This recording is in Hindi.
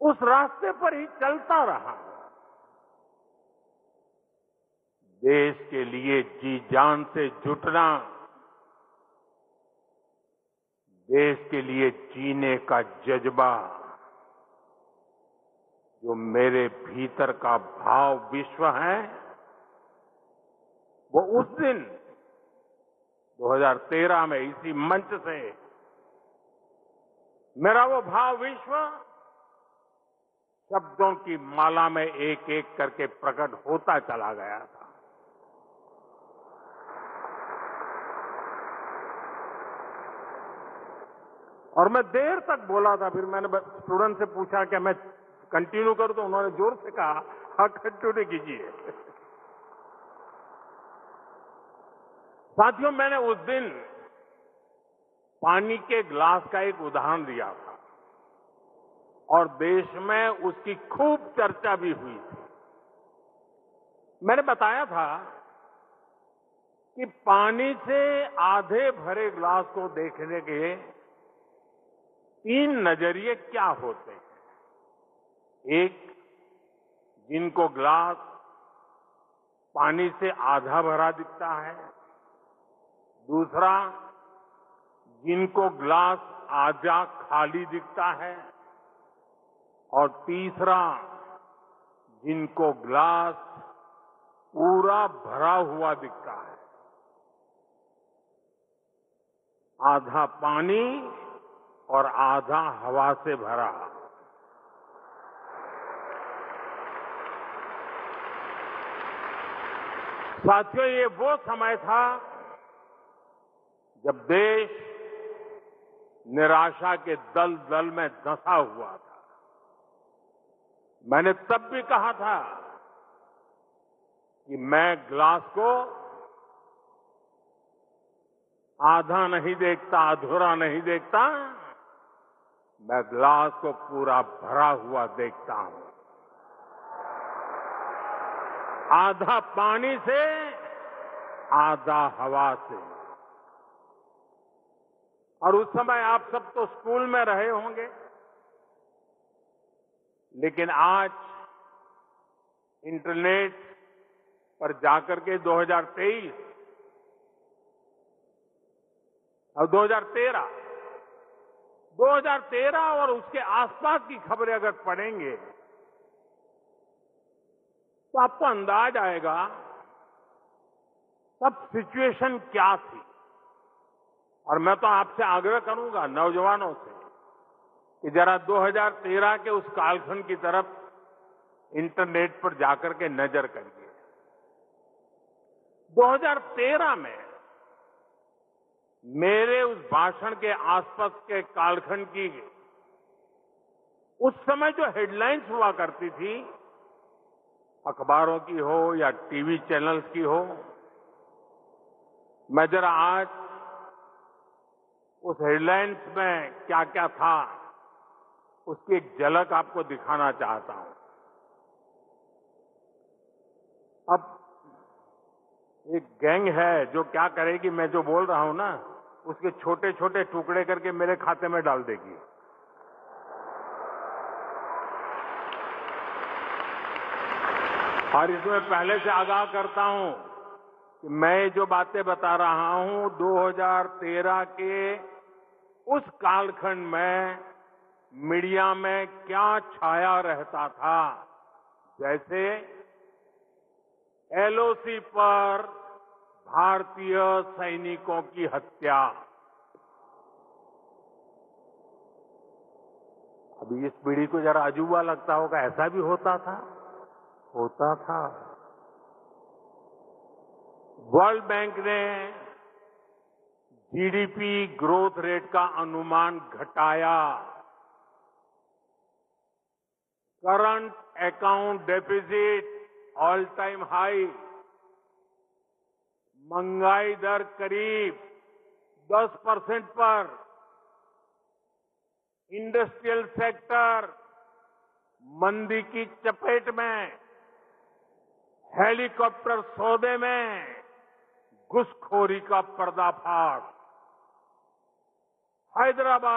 उस रास्ते पर ही चलता रहा। देश के लिए जी जान से जुटना, देश के लिए जीने का जज्बा, जो मेरे भीतर का भाव विश्व है, वो उस दिन 2013 में इसी मंच से मेरा वो भाव विश्व शब्दों की माला में एक एक करके प्रकट होता चला गया था। और मैं देर तक बोला था। फिर मैंने स्टूडेंट से पूछा कि मैं कंटिन्यू करूं, तो उन्होंने जोर से कहा, हाँ कंटिन्यू कीजिए। साथियों, मैंने उस दिन पानी के ग्लास का एक उदाहरण दिया था और देश में उसकी खूब चर्चा भी हुई थी। मैंने बताया था कि पानी से आधे भरे ग्लास को देखने के 3 नजरिए क्या होते हैं। एक, जिनको ग्लास पानी से आधा भरा दिखता है। दूसरा, जिनको ग्लास आधा खाली दिखता है। और तीसरा, जिनको ग्लास पूरा भरा हुआ दिखता है। आधा पानी और आधा हवा से भरा। साथियों, ये वो समय था जब देश निराशा के दलदल में धंसा हुआ था। मैंने तब भी कहा था कि मैं ग्लास को आधा नहीं देखता, अधूरा नहीं देखता, मैं ग्लास को पूरा भरा हुआ देखता हूं। आधा पानी से, आधा हवा से। और उस समय आप सब तो स्कूल में रहे होंगे, लेकिन आज इंटरनेट पर जाकर के 2023 और 2013 और उसके आसपास की खबरें अगर पढ़ेंगे तो आपको अंदाज आएगा तब सिचुएशन क्या थी। और मैं तो आपसे आग्रह करूंगा नौजवानों से कि जरा 2013 के उस कालखंड की तरफ इंटरनेट पर जाकर के नजर करिए। 2013 में मेरे उस भाषण के आसपास के कालखंड की उस समय जो हेडलाइंस हुआ करती थी, अखबारों की हो या टीवी चैनल्स की हो, मैं जरा आज उस हेडलाइंस में क्या क्या था उसकी एक झलक आपको दिखाना चाहता हूं। अब एक गैंग है जो क्या करेगी, मैं जो बोल रहा हूं ना, उसके छोटे छोटे टुकड़े करके मेरे खाते में डाल देगी। और इसमें पहले से आगाह करता हूं कि मैं जो बातें बता रहा हूं 2013 के उस कालखंड में मीडिया में क्या छाया रहता था। जैसे एलओसी पर भारतीय सैनिकों की हत्या। अभी इस पीढ़ी को जरा अजूबा लगता होगा, ऐसा भी होता था। होता था। वर्ल्ड बैंक ने जीडीपी ग्रोथ रेट का अनुमान घटाया। Current account deficit all time high. महंगाई दर करीब 10% पर। इंडस्ट्रियल सेक्टर मंदी की चपेट में। हेलीकॉप्टर सौदे में घुसखोरी का पर्दाफाश। हैदराबाद